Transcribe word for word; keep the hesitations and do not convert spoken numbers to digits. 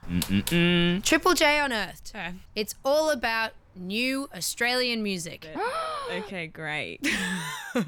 Mm-mm-mm. Triple J Unearthed. Okay. It's all about new Australian music. Okay, great.